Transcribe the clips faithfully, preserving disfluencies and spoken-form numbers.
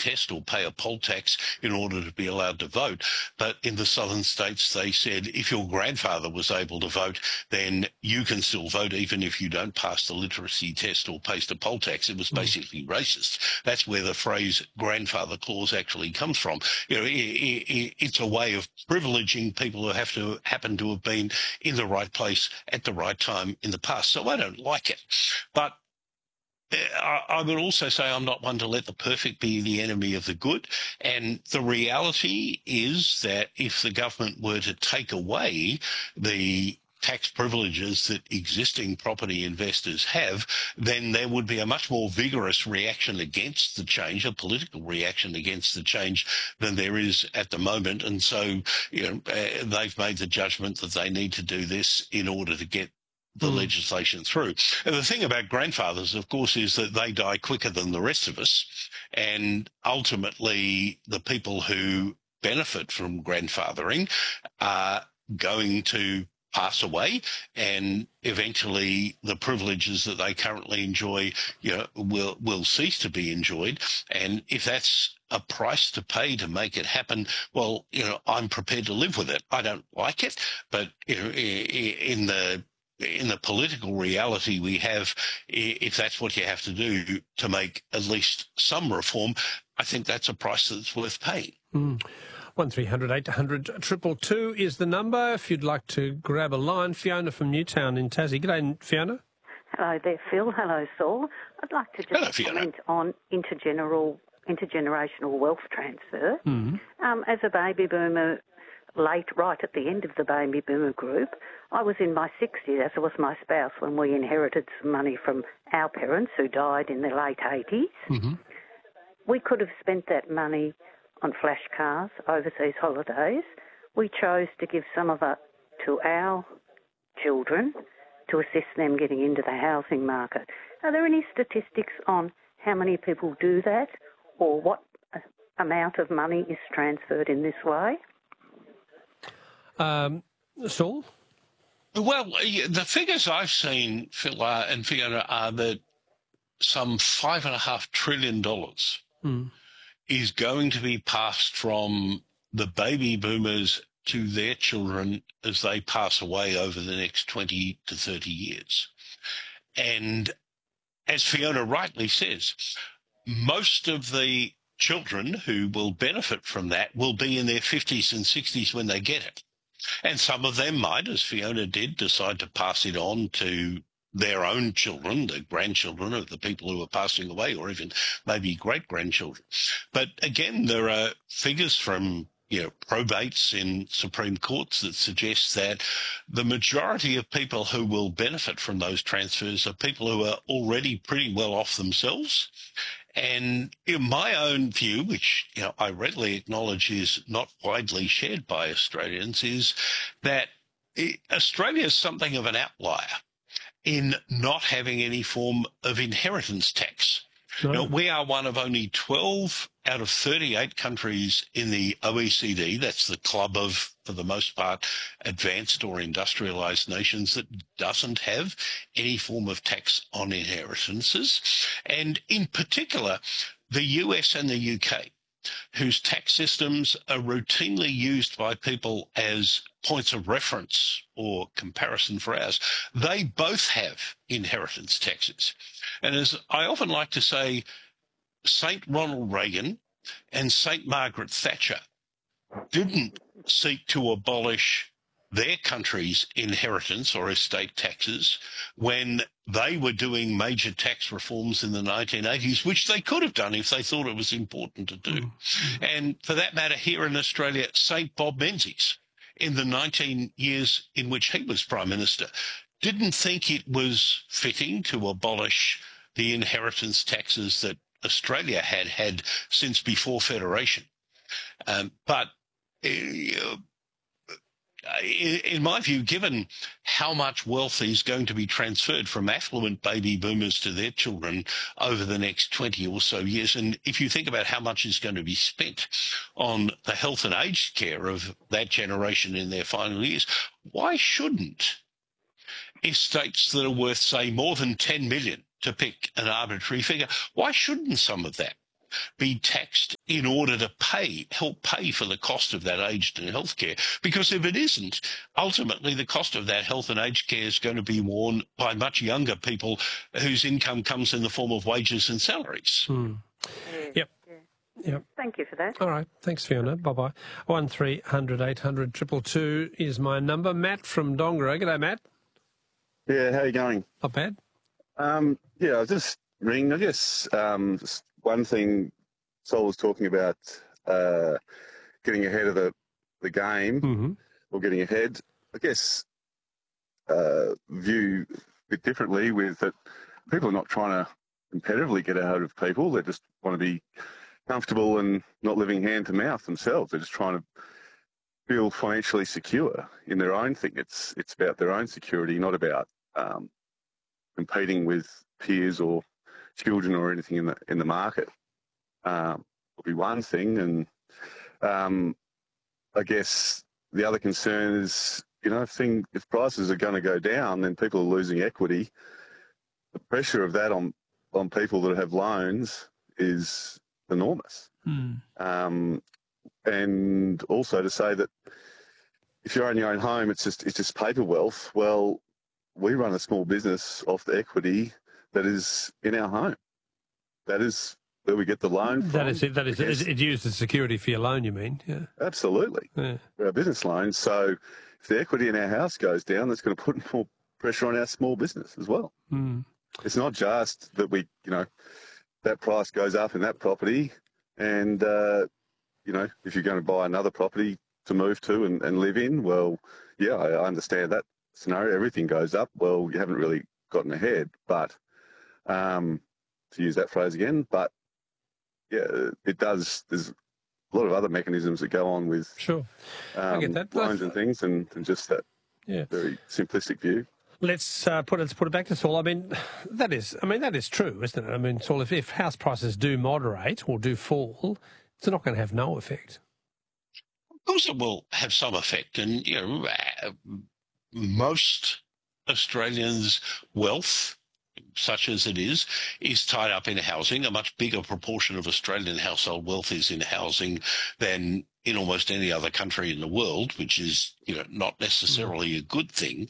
test or pay a poll tax in order to be allowed to vote. But in the southern states, they said if your grandfather was able to vote, then you can still vote even if you don't pass the literacy test or pay the poll tax. It was basically racist. That's where the phrase grandfather clause actually comes from. You know, it, it, it's a way of privileging people who have to happen to have been in the right place at the right time in the past. So I don't like it. But I would also say I'm not one to let the perfect be the enemy of the good. And the reality is that if the government were to take away the tax privileges that existing property investors have, then there would be a much more vigorous reaction against the change, a political reaction against the change than there is at the moment. And so, you know, uh, they've made the judgment that they need to do this in order to get the mm. legislation through. And the thing about grandfathers, of course, is that they die quicker than the rest of us. And ultimately, the people who benefit from grandfathering are going to pass away, and eventually the privileges that they currently enjoy, you know, will will cease to be enjoyed. And if that's a price to pay to make it happen, well, you know, I'm prepared to live with it. I don't like it, but you know, in the in the political reality we have, if that's what you have to do to make at least some reform, I think that's a price that's worth paying. Mm. one three hundred eight hundred two two two is the number if you'd like to grab a line. Fiona from Newtown in Tassie. G'day, Fiona. Hello there, Phil. Hello, Saul. I'd like to just Hello, comment on intergeneral, intergenerational wealth transfer. Mm. Um, as a baby boomer, late, right at the end of the baby boomer group, I was in my sixties, as was my spouse, when we inherited some money from our parents who died in their late eighties. Mm-hmm. We could have spent that money on flash cars, overseas holidays. We chose to give some of it to our children to assist them getting into the housing market. Are there any statistics on how many people do that or what amount of money is transferred in this way? Um, Saul? Well, the figures I've seen, Phil uh, and Fiona, are that some five and a half trillion dollars mm. is going to be passed from the baby boomers to their children as they pass away over the next twenty to thirty years. And as Fiona rightly says, most of the children who will benefit from that will be in their fifties and sixties when they get it. And some of them might, as Fiona did, decide to pass it on to their own children, the grandchildren of the people who are passing away, or even maybe great-grandchildren. But again, there are figures from, you know, probates in Supreme Courts that suggest that the majority of people who will benefit from those transfers are people who are already pretty well off themselves. And in my own view, which, you know, I readily acknowledge is not widely shared by Australians, is that Australia is something of an outlier in not having any form of inheritance tax. No. Now, we are one of only twelve out of thirty-eight countries in the O E C D, that's the club of, for the most part, advanced or industrialised nations, that doesn't have any form of tax on inheritances. And in particular, the U S and the U K, whose tax systems are routinely used by people as points of reference or comparison for ours, they both have inheritance taxes. And as I often like to say, Saint Ronald Reagan and Saint Margaret Thatcher didn't seek to abolish their country's inheritance or estate taxes when they were doing major tax reforms in the nineteen eighties, which they could have done if they thought it was important to do. Mm-hmm. And for that matter, here in Australia, Saint Bob Menzies, in the nineteen years in which he was Prime Minister, didn't think it was fitting to abolish the inheritance taxes that Australia had had since before Federation. Um, but uh, in my view, given how much wealth is going to be transferred from affluent baby boomers to their children over the next twenty or so years, and if you think about how much is going to be spent on the health and aged care of that generation in their final years, why shouldn't estates that are worth, say, more than ten million, to pick an arbitrary figure, why shouldn't some of that be taxed in order to pay, help pay for the cost of that aged and healthcare. Because if it isn't, ultimately the cost of that health and aged care is going to be borne by much younger people whose income comes in the form of wages and salaries. Mm. Yes, Yep. yeah. Yep. Thank you for that. All right. Thanks, Fiona. Bye-bye. one three hundred eight hundred two two two is my number. Matt from Dongara. G'day, Matt. Yeah, how you going? Not bad. Um, yeah, I was just ringing. I guess um, just one thing Sol was talking about, uh, getting ahead of the, the game Mm-hmm. or getting ahead. I guess uh, view a bit differently with that people are not trying to competitively get ahead of people. They just want to be comfortable and not living hand to mouth themselves. They're just trying to feel financially secure in their own thing. It's it's about their own security, not about um, competing with peers or children or anything in the in the market. Um, will be one thing, and um, I guess the other concern is, you know, if thing if prices are going to go down, then people are losing equity. The pressure of that on on people that have loans is enormous. Mm. Um, and also to say that if you own your own home, it's just it's just paper wealth. Well, we run a small business off the equity that is in our home. That is where we get the loan from. That is it. That is Because- it. It's used as security for your loan, you mean? Yeah. Absolutely. Yeah. Our business loans. So if the equity in our house goes down, that's going to put more pressure on our small business as well. Mm. It's not just that we, you know, that price goes up in that property and, uh, you know, if you're going to buy another property to move to and, and live in, well, yeah, I, I understand that scenario. Everything goes up. Well, you haven't really gotten ahead, but um, to use that phrase again, but yeah, it does. There's a lot of other mechanisms that go on with Sure. um, get that. loans and things, and, and just that Yeah. very simplistic view. Let's uh, put it. Let's put it back to Saul. I mean, that is. I mean, that is true, isn't it? I mean, Saul, if, if house prices do moderate or do fall, it's not going to have no effect. Of course, it will have some effect, and you know, uh, most Australians' wealth, such as it is, is tied up in housing. A much bigger proportion of Australian household wealth is in housing than in almost any other country in the world, which is, you know, not necessarily a good thing.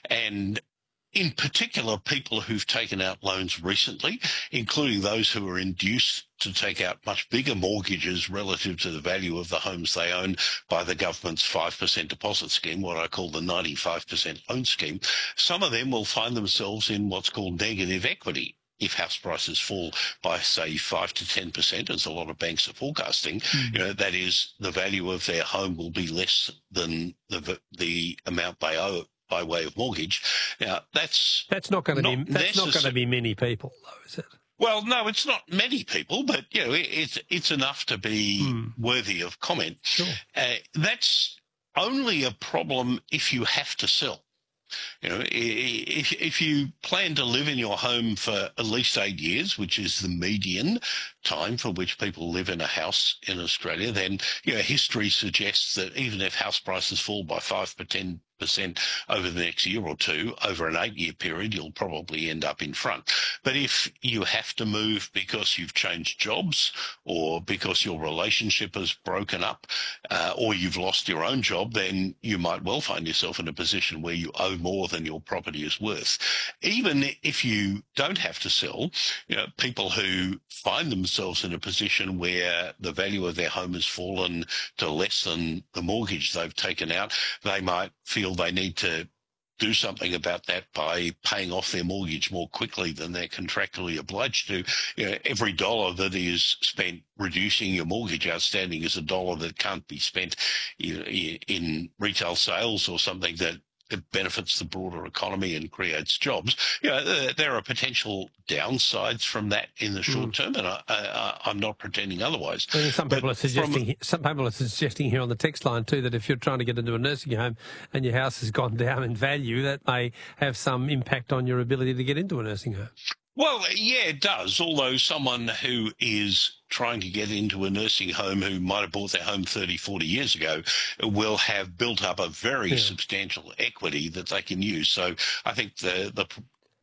And in particular, people who've taken out loans recently, including those who are induced to take out much bigger mortgages relative to the value of the homes they own by the government's five percent deposit scheme, what I call the ninety-five percent loan scheme, some of them will find themselves in what's called negative equity. If house prices fall by, say, five to ten percent, as a lot of banks are forecasting, mm. you know, that is, the value of their home will be less than the the amount they owe by way of mortgage. Now, that's that's not going to not be that's not going to be many people, though, is it? Well, no, it's not many people, but you know, it, it's it's enough to be mm. worthy of comment. Sure. Uh, that's only a problem if you have to sell. You know, if if you plan to live in your home for at least eight years, which is the median time for which people live in a house in Australia, then, you know, history suggests that even if house prices fall by five to ten percent over the next year or two, over an eight-year period, you'll probably end up in front. But if you have to move because you've changed jobs or because your relationship has broken up uh, or you've lost your own job, then you might well find yourself in a position where you owe more than your property is worth. Even if you don't have to sell, you know, people who find themselves in a position where the value of their home has fallen to less than the mortgage they've taken out, they might feel they need to do something about that by paying off their mortgage more quickly than they're contractually obliged to. You know, every dollar that is spent reducing your mortgage outstanding is a dollar that can't be spent in, in retail sales or something that it benefits the broader economy and creates jobs. You know, there are potential downsides from that in the short mm. term, and I, I, I'm not pretending otherwise. I mean, some people but are suggesting from, some people are suggesting here on the text line too that if you're trying to get into a nursing home and your house has gone down in value, that may have some impact on your ability to get into a nursing home. Well, yeah, it does, although someone who is trying to get into a nursing home who might have bought their home thirty, forty years ago will have built up a very yeah. substantial equity that they can use. So I think the the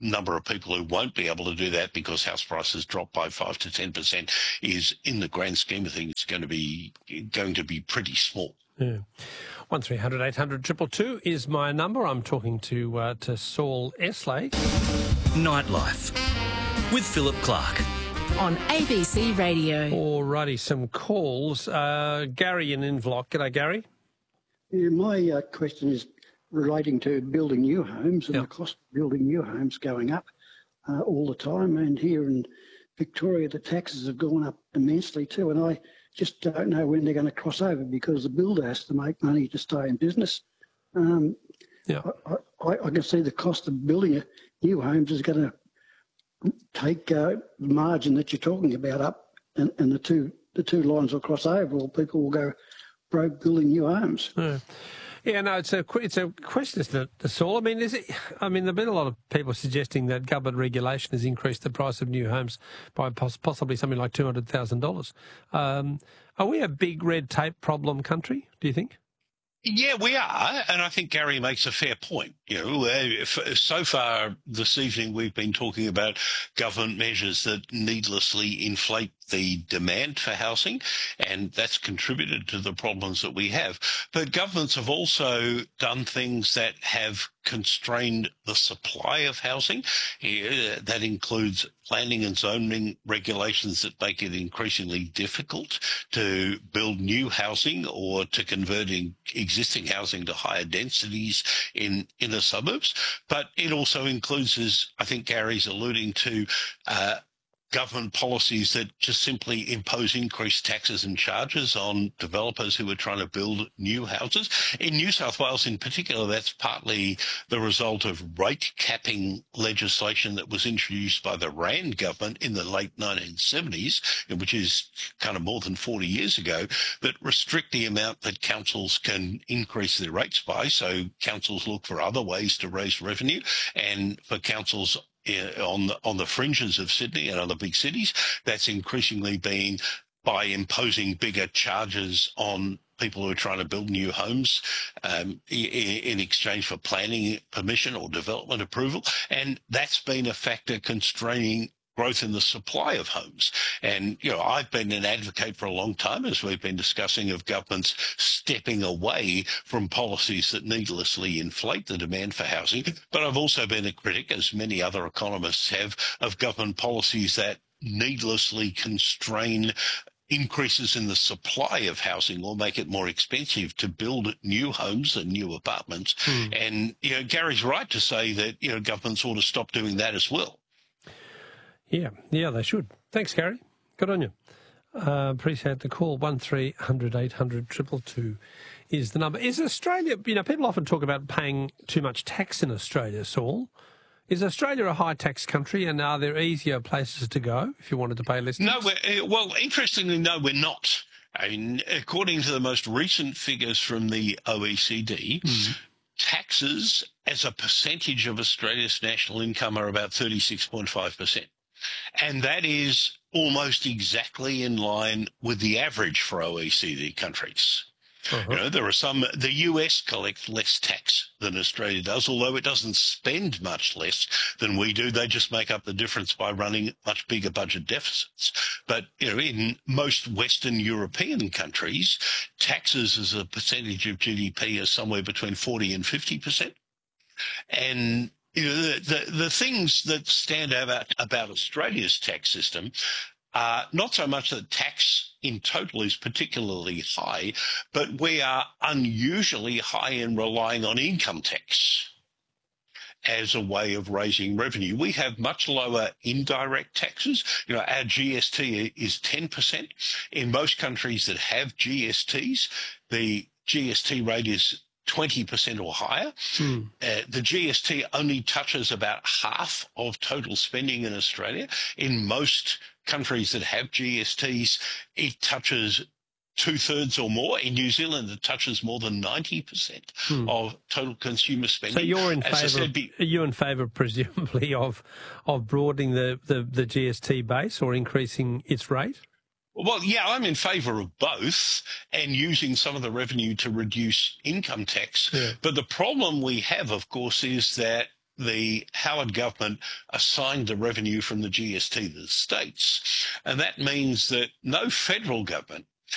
number of people who won't be able to do that because house prices drop by five to ten percent is, in the grand scheme of things, going to be going to be pretty small. Yeah. One three hundred eight hundred triple two is my number. I'm talking to uh, to Saul Esley. Nightlife with Philip Clark on A B C Radio. Alrighty, some calls. Uh, Gary in Inverloch. G'day, Gary. Yeah, my uh, question is relating to building new homes and yep. the cost of building new homes going up uh, all the time. And here in Victoria, the taxes have gone up immensely too. And I just don't know when they're going to cross over because the builder has to make money to stay in business. Um, yeah. I, I, I can see the cost of building a new homes is going to take uh, the margin that you're talking about up, and, and the two the two lines will cross over, or people will go broke building new homes. Yeah. Yeah, no, it's a it's a question, isn't it, Saul? I mean, is it? I mean, there've been a lot of people suggesting that government regulation has increased the price of new homes by poss- possibly something like two hundred thousand dollars. Um, are we a big red tape problem country, do you think? Yeah, we are, and I think Gary makes a fair point. You know, uh, so far this evening we've been talking about government measures that needlessly inflate the demand for housing, and that's contributed to the problems that we have. But governments have also done things that have constrained the supply of housing. Yeah, that includes planning and zoning regulations that make it increasingly difficult to build new housing or to convert existing housing to higher densities in inner suburbs. But it also includes, as I think Gary's alluding to, uh, government policies that just simply impose increased taxes and charges on developers who are trying to build new houses. In New South Wales in particular, that's partly the result of rate capping legislation that was introduced by the Rand government in the late nineteen seventies, which is kind of more than forty years ago, that restrict the amount that councils can increase their rates by. So councils look for other ways to raise revenue, and for councils on the, on the fringes of Sydney and other big cities, that's increasingly been by imposing bigger charges on people who are trying to build new homes um, in, in exchange for planning permission or development approval. And that's been a factor constraining growth in the supply of homes. And, you know, I've been an advocate for a long time, as we've been discussing, of governments stepping away from policies that needlessly inflate the demand for housing. But I've also been a critic, as many other economists have, of government policies that needlessly constrain increases in the supply of housing or make it more expensive to build new homes and new apartments. Hmm. And, you know, Gary's right to say that, you know, governments ought to stop doing that as well. Yeah, yeah, they should. Thanks, Gary. Good on you. Uh, appreciate the call. One three hundred eight hundred triple two is the number. Is Australia, you know, people often talk about paying too much tax in Australia, Saul. Is Australia a high-tax country, and are there easier places to go if you wanted to pay less tax? No, we're, well, interestingly, no, we're not. I mean, according to the most recent figures from the O E C D, mm. taxes as a percentage of Australia's national income are about thirty-six point five percent. And that is almost exactly in line with the average for O E C D countries. Uh-huh. You know, there are some, the U S collects less tax than Australia does, although it doesn't spend much less than we do. They just make up the difference by running much bigger budget deficits. But, you know, in most Western European countries, taxes as a percentage of G D P are somewhere between forty and fifty percent. And you know, the, the, the things that stand out about, about Australia's tax system are not so much that tax in total is particularly high, but we are unusually high in relying on income tax as a way of raising revenue. We have much lower indirect taxes. You know, our G S T is ten percent. In most countries that have G S Ts, the G S T rate is twenty percent or higher. Hmm. Uh, the G S T only touches about half of total spending in Australia. In most countries that have G S Ts, it touches two-thirds or more. In New Zealand, it touches more than ninety percent hmm. of total consumer spending. So you're in favour, said, be, are you in favour, presumably, of of broadening the, the, the G S T base or increasing its rate? Well, yeah, I'm in favour of both and using some of the revenue to reduce income tax. Yeah. But the problem we have, of course, is that the Howard government assigned the revenue from the G S T to the states. And that means that no federal government